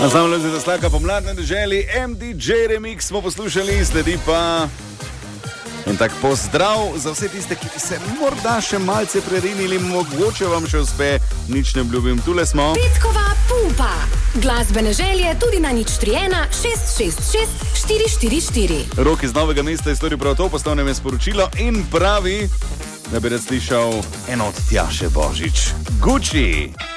Ansambl za Slaka pomladne deželi, MDJ Remix smo poslušali, sledi pa en tak pozdrav za vse tiste, ki se morda še malce prerinili, mogoče vam še uspe, nič ne obljubim, tule smo. Petkova pumpa, glasbene želje tudi na 031 666 444. Rok iz Novega Mesta je storil prav to, poslal nam je sporočilo in pravi, da bi rad slišal eno od Tjaše Božič. Gucci!